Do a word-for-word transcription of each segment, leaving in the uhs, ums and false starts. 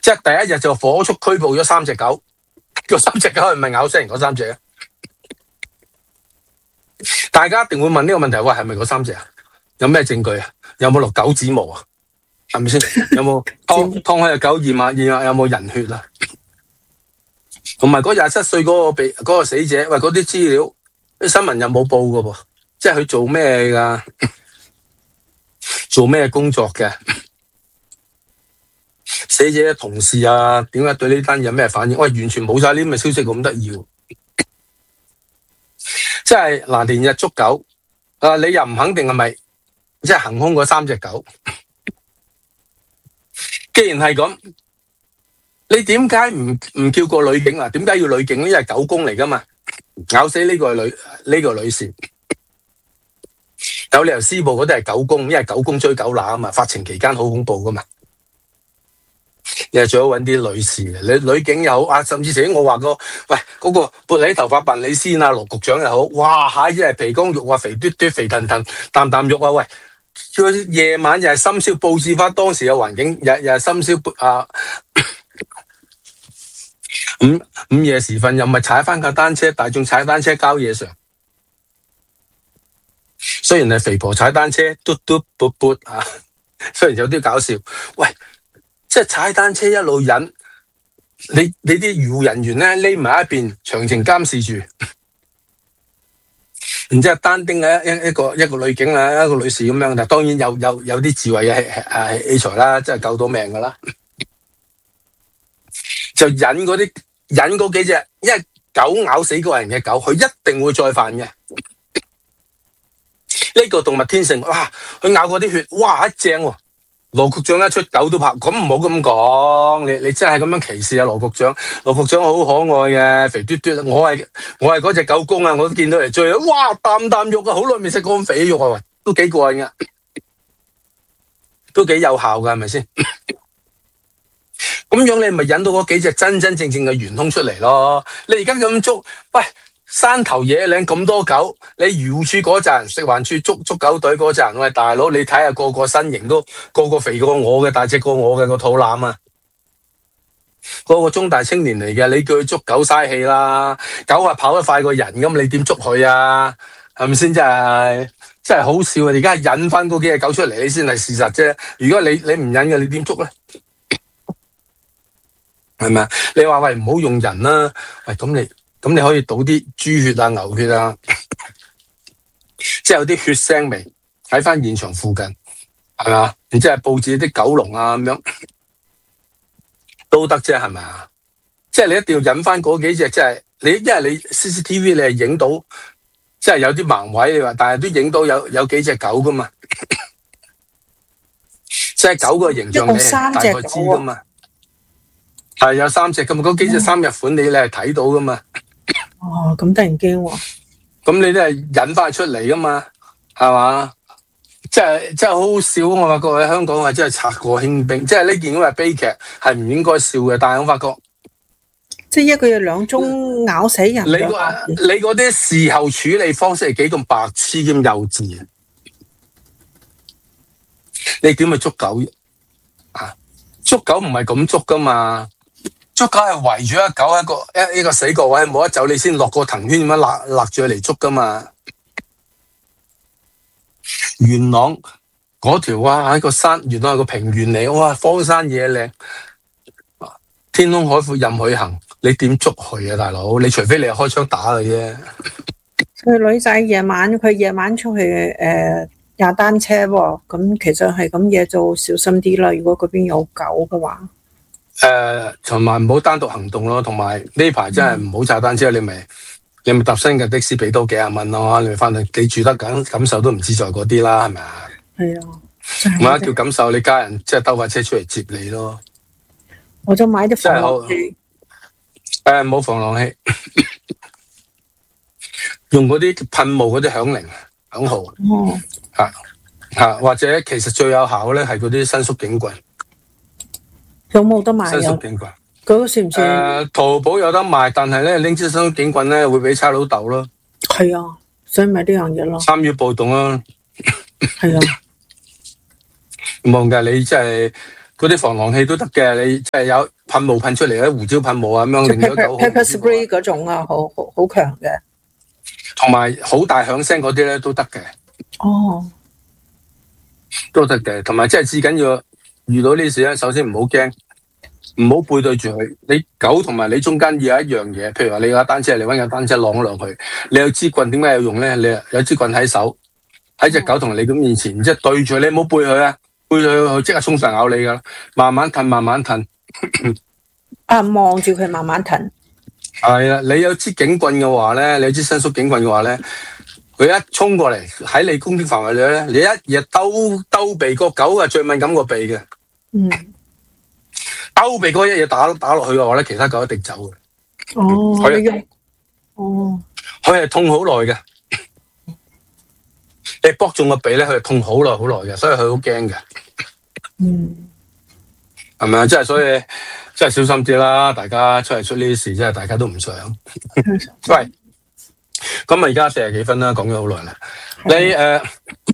即係第一日就火速拘捕咗三隻狗，嗰三隻狗係咪咬死人嗰三隻啊？大家一定會問呢個問題，喂，係咪嗰三隻啊？有咩證據啊？有冇落狗指毛啊？係咪先？有冇劏劏開隻狗驗下驗下有冇人血啊？同埋嗰廿七歲嗰個被嗰、嗰個死者，喂，嗰啲資料啲新聞又冇報噶噃，即係佢做咩噶？做咩工作嘅？死者嘅同事啊，點解對呢單有咩反應？喂，完全冇晒呢啲咁嘅消息，咁得意。即係嗱，連日捉狗，啊，你又唔肯定係咪即係行兇嗰三隻狗？既然係咁，你點解唔唔叫個女警啊？點解要女警呢？因為狗公嚟噶嘛，咬死呢個女呢、呢個女士，有理由施暴嗰啲係狗公，因為狗公追狗乸啊嘛，發情期間好恐怖噶嘛。你係最好揾啲女士嘅，你女警又好啊，甚至乎我話個喂嗰、嗰個撥起頭髮扮你先啊，羅局長又好，哇下一係皮光肉啊，肥嘟嘟肥騰騰啖啖肉啊，喂，佢夜晚又係深宵佈置翻當時嘅環境，又又係深宵啊，午午夜時分又咪踩翻架單車，大眾踩單車郊野上，雖然係肥婆踩單車嘟嘟撥撥啊，雖然有啲搞笑，喂。即係踩單車一路引，你你啲漁護人員咧匿埋一邊，長情監視住，然之後單丁嘅一一個一個女警啊，一個女士咁樣，但當然有有有啲智慧嘅誒器材啦，即係救到命噶啦，就引嗰啲引嗰幾隻，因為狗咬死個人嘅狗，佢一定會再犯嘅。呢個動物天性，哇！佢咬嗰啲血，哇一正喎。羅局長一出狗都拍，咁唔好咁講，你你真係咁樣歧視啊羅局長？羅局長好可愛嘅，肥嘟嘟，我係我係嗰隻狗公啊，我都見到嚟追，哇啖啖肉啊，好耐未食過咁肥肉啊，都幾過癮噶，都幾有效噶，係咪先？咁樣你咪引到嗰幾隻真真正正嘅元兇出嚟咯？你而家咁捉，喂！山頭野嶺咁多狗，你漁護處嗰陣，食環處捉捉狗隊嗰陣，喂大佬，你睇下個個身形都個個肥過我嘅，大隻過我嘅個肚腩啊！個個中大青年嚟嘅，你叫佢捉狗嘥氣啦！狗係跑得快過人咁，你點捉佢啊？係咪先？真係真係好笑啊！而家引翻嗰幾隻狗出嚟，你先係事實啫。如果你你唔引嘅，你點捉咧？係咪啊？你話喂唔好用人啦，喂咁你。咁你可以倒啲豬血啊、牛血啊，即係有啲血腥味喺翻現場附近，係咪啊？然之後佈置啲狗籠啊咁樣都得啫，係咪啊？即係你一定要引翻嗰幾隻，即係你，因為你 C C T V 你係影到，即係有啲盲位，你話，但係都影到有有幾隻狗噶嘛，即係狗個形象你大概知噶嘛，係有三隻噶嘛，嗰幾隻三日款你你係睇到噶嘛。 哦，咁得人驚喎！ 咁你都係引翻出嚟噶嘛，係嘛？即係即係好好笑，我發覺喺香港係真係賊過輕兵，即係呢件咁嘅悲劇係唔應該笑嘅。但係我發覺， 即係一個月兩宗咬死人。 你個你嗰啲事後處理方式係幾咁白痴咁幼稚啊！你點去捉狗啊？捉狗唔係咁捉噶嘛？捉狗係圍住一狗一個一一個死角位，冇得走，你先落個藤圈咁樣勒勒住佢嚟捉噶嘛。元朗嗰條哇喺個山，元朗係個平原嚟，哇荒山野嶺，天空海闊任佢行，你點捉佢啊大佬？你除非你係開槍打佢啫。 佢女仔夜晚佢夜晚出去誒踩單車喎，咁其實係咁嘢就小心啲啦。如果嗰邊有狗嘅話。 誒，同埋唔好單獨行動咯，同埋呢排真係唔好踩單車，嗯、你咪你咪搭新嘅的士俾多幾廿蚊咯，你咪翻去你住得緊感受都唔自在嗰啲啦，係咪啊？ 係啊， 唔係叫感受你家人即係兜架車出嚟接你咯。 我就買啲防狼器， 誒冇防狼器，用嗰啲噴霧嗰啲響鈴響號， 哦， 吓吓或者其實最有效咧係嗰啲伸縮警棍。 有冇得賣？ 伸縮警棍嗰個算唔算？誒、 呃，淘寶有得賣，但係咧拎支伸縮警棍咧會俾差佬鬥咯。 係啊，所以咪呢樣嘢咯。 參與暴動啦。 係啊， 冇噶，你即係嗰啲防狼器都得嘅，你即係有噴霧噴出嚟咧，胡椒噴霧啊咁樣，令到狗好 pepper spray 嗰種啊，好好好強嘅， 同埋好大響聲嗰啲咧都得嘅。 哦， 都得嘅，同埋即係至緊要遇到呢事咧，首先唔好驚，唔好背對住佢。你狗同埋你中間要有一樣嘢，譬如話你架單車，你搵架單車晾咗落去，你有支棍，點解有用咧？你有支棍喺手，喺隻狗同你咁面前，即係對住你，唔好背佢啊！背咗佢即刻衝上咬你噶，慢慢褪，慢慢褪。 啊，望住佢慢慢褪。 係啊，你有支警棍嘅話咧，你有支伸縮警棍嘅話咧，佢一衝過嚟喺你攻擊範圍裏咧，你一日兜兜鼻，個狗係最敏感個鼻嘅。 嗯， 兜鼻嗰一嘢打打落去嘅話咧，其他狗一定走嘅。 哦， 佢你用，哦， 佢係痛好耐嘅。你搏中個鼻咧，佢係痛好耐好耐嘅，所以佢好驚嘅。 嗯， 係咪啊？即係所以，即係小心啲啦。大家出嚟出呢啲事，真係大家都唔想。喂，咁啊，而家四十幾分啦，講咗好耐啦。你誒、呃，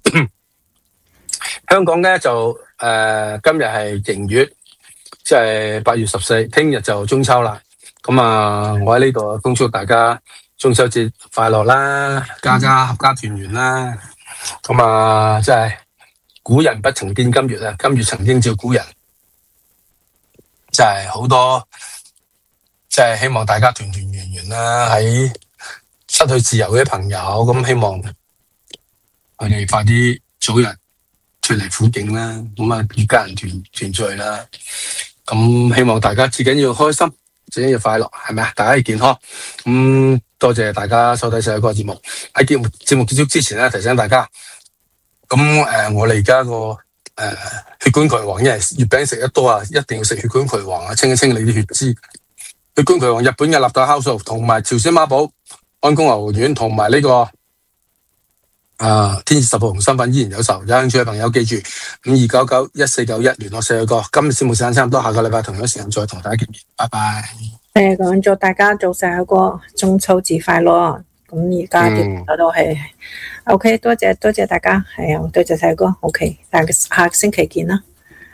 香港咧就誒、呃，今日係迎月，即係八月十四，聽日就中秋啦。咁啊，我喺呢度恭祝大家中秋節快樂啦，家家合家團圓啦。咁啊，即係古人不曾見今月啊，今月曾經照古人，即係好多，即係希望大家團團圓圓啦。喺失去自由嘅朋友，咁希望佢哋快啲早日脫離苦境啦。咁啊，一家人團團聚啦。咁希望大家至緊要開心，至緊要快樂，係咪啊？大家要健康。咁多謝大家收睇細佬哥節目。喺節目節目結束之前咧，提醒大家，咁誒、呃，我哋而家個誒血管渠王，因為月餅食得多啊，一定要食血管渠王啊，清一清你啲血脂。血管渠王，日本嘅納豆酵素，同埋朝鮮孖寶、安宮牛丸，同埋呢個啊天使十號紅身份依然有售。有興趣嘅朋友記住五二九九一四九一聯絡細佬哥。今日節目時間差唔多，下個禮拜同樣時間再同大家見面，拜拜。 誒，咁祝大家早細佬哥中秋節快樂。咁而家啲我都係 OK， 多謝多謝大家，係啊，多謝細佬哥 OK， 大家下個星期見啦。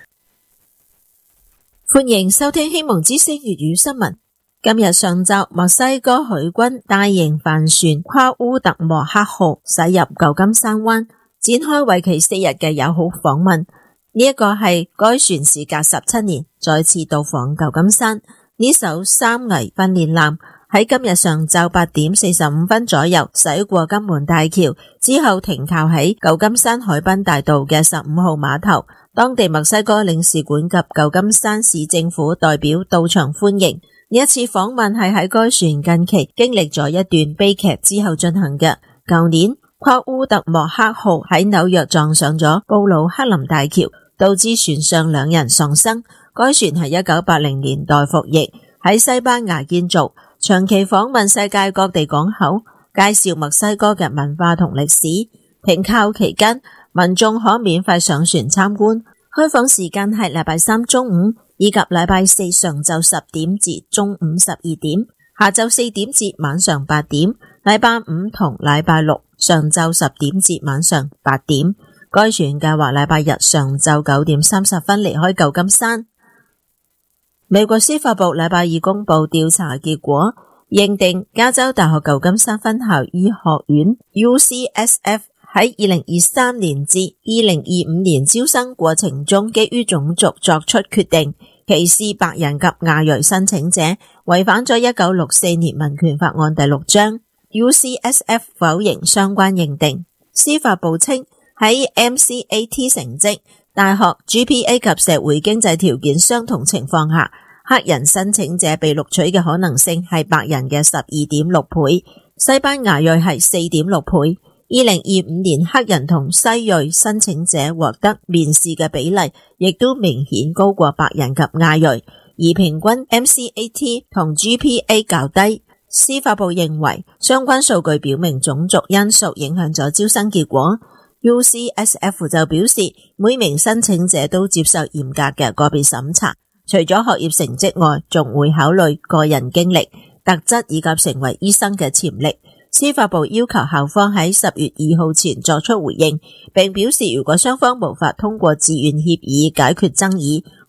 歡迎收聽希望之聲粵語新聞。今日上晝，墨西哥海軍大型帆船夸烏特莫克號駛入舊金山灣，展開為期四日嘅友好訪問。呢一個係該船時隔十七年再次到訪舊金山。呢艘三桅訓練艦喺今日上晝八點四十五分左右駛過金門大橋，之後停靠喺舊金山海濱大道嘅十五號碼頭。當地墨西哥領事館及舊金山市政府代表到場歡迎。呢一次訪問係喺該船近期經歷咗一段悲劇之後進行嘅。舊年，夸烏特莫克號喺紐約撞上咗布魯克林大橋，導致船上兩人喪生。該船係一九八零年代服役，喺西班牙建造，長期訪問世界各地港口，介紹墨西哥嘅文化同歷史。停靠期間，民眾可免費上船參觀。開放時間係禮拜三中午，以及禮拜四上晝十點至中午十二點，下晝四點至晚上八點，禮拜五同禮拜六上晝十點至晚上八點。該船計劃禮拜日上晝九點三十分離開舊金山。美國司法部禮拜二公布調查結果，認定加州大學舊金山分校醫學院 U C S F 喺二零二三年至二零二五年招生過程中，基於種族作出決定，歧視白人及亞裔申請者，違反咗一九六四年民權法案第六章。U C S F 否認相關認定。司法部稱喺 M C A T 成績、大學 G P A 及社會經濟條件相同情況下，黑人申請者被錄取嘅可能性係白人嘅十二點六倍，西班牙裔係四點六倍。二零二五年黑人同西裔申請者獲得面試嘅比例亦都明顯高過白人及亞裔，而平均 M C A T 同 G P A 較低。司法部認為相關數據表明種族因素影響咗招生結果。U C S F 就表示每名申請者都接受嚴格嘅個別審查，除咗學業成績外，仲會考慮個人經歷、特質以及成為醫生嘅潛力。司法部要求校方喺十月二號前作出回應，並表示如果雙方無法通過自願協議解決爭議，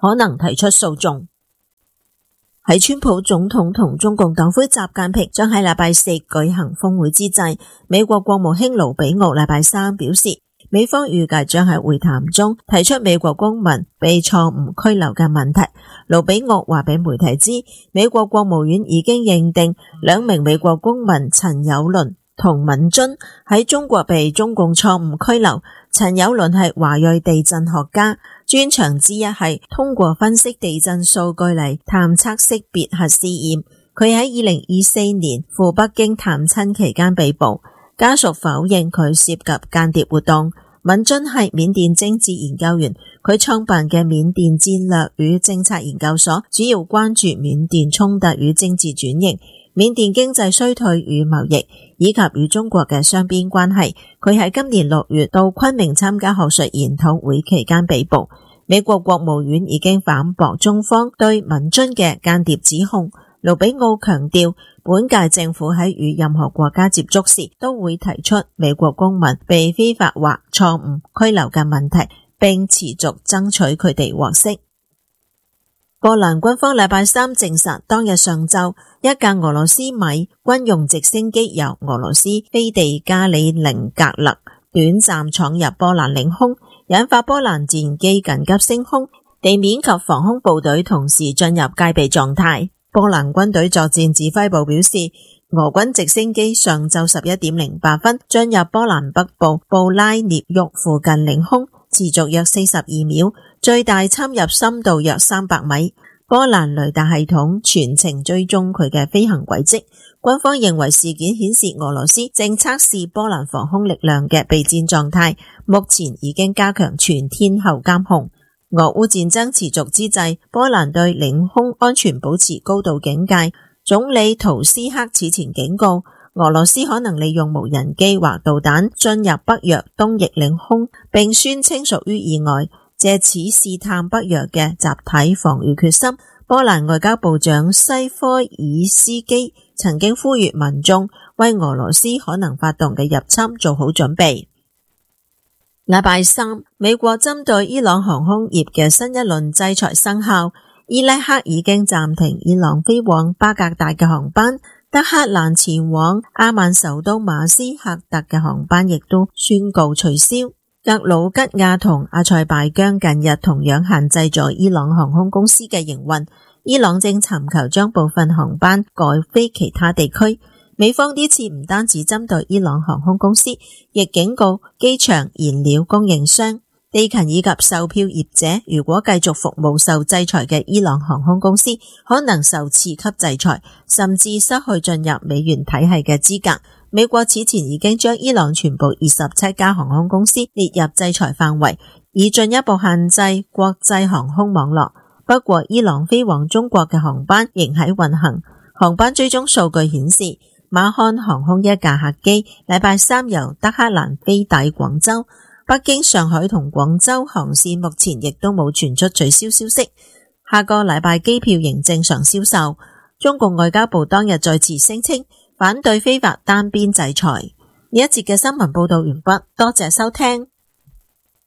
可能提出訴訟。喺川普總統同中共黨魁習近平將喺禮拜四舉行峰會之際，美國國務卿盧比奧禮拜三表示，美方預計將喺會談中提出美國公民被錯誤拘留嘅問題。盧比奧話俾媒體知，美國國務院已經認定兩名美國公民陳友倫同敏津喺中國被中共錯誤拘留。陳友倫係華裔地震學家，專長之一係通過分析地震數據嚟探測識別核試驗。佢喺二零二四年赴北京探親期間被捕，家屬否認佢涉及間諜活動。敏津係緬甸政治研究員，佢創辦嘅緬甸戰略與政策研究所主要關注緬甸衝突與政治轉型、緬甸經濟衰退與貿易，以及與中國嘅雙邊關係。佢喺今年六月到昆明參加學術研討會期間被捕。美國國務院已經反駁中方對敏津嘅間諜指控。盧比奧強調，本屆政府喺與任何國家接觸時，都會提出美國公民被非法或錯誤拘留嘅問題，並持續爭取佢哋獲釋。波蘭軍方禮拜三證實，當日上晝一架俄羅斯米軍用直升機由俄羅斯飛地加里寧格勒短暫闖入波蘭領空，引發波蘭戰機緊急升空，地面及防空部隊同時進入戒備狀態。波蘭軍隊作戰指揮部表示，俄軍直升機上晝十一點零八分進入波蘭北部布拉涅沃附近領空，持續約四十二秒，最大侵入深度約三百米。波蘭雷達系統全程追蹤佢嘅飛行軌跡。軍方認為事件顯示俄羅斯正測試波蘭防空力量嘅備戰狀態，目前已經加強全天候監控。俄烏戰爭持續之際，波蘭對領空安全保持高度警戒。總理圖斯克此前警告，俄羅斯可能利用無人機或導彈進入北約東翼領空，並宣稱屬於意外，借此試探北約嘅集體防禦決心。波蘭外交部長西科爾斯基曾經呼籲民眾為俄羅斯可能發動嘅入侵做好準備。禮拜三，美國針對伊朗航空業嘅新一輪制裁生效，伊拉克已經暫停伊朗飛往巴格達嘅航班，德黑蘭前往阿曼首都馬斯喀特嘅航班亦都宣告取消。格魯吉亞同阿塞拜疆近日同樣限制咗伊朗航空公司嘅營運，伊朗正尋求將部分航班改飛其他地區。美方呢次唔單止針對伊朗航空公司，亦警告機場燃料供應商、地勤以及售票業者，如果繼續服務受制裁嘅伊朗航空公司，可能受次級制裁，甚至失去進入美元體系嘅資格。美國此前已經將伊朗全部二十七家航空公司列入制裁範圍，以進一步限制國際航空網絡。不過，伊朗飛往中國嘅航班仍喺運行。航班追蹤數據顯示，馬漢航空一架客機禮拜三由德黑蘭飛抵廣州，北京、上海同廣州航線目前亦都冇傳出取消消息。下個禮拜機票仍正常銷售。中共外交部當日再次聲稱反對非法單邊制裁。呢一節嘅新聞報道完畢，多謝收聽。